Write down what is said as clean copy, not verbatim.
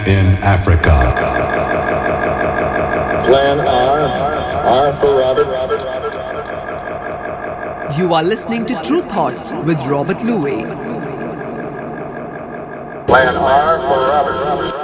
in Africa. Plan R for Robert. You are listening to True Thoughts with Robert Louis. Plan R for Robert.